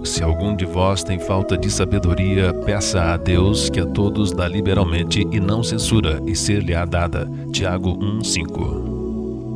Se algum de vós tem falta de sabedoria, peça a Deus, que a todos dá liberalmente e não censura, e ser-lhe-á dada. Tiago 1:5.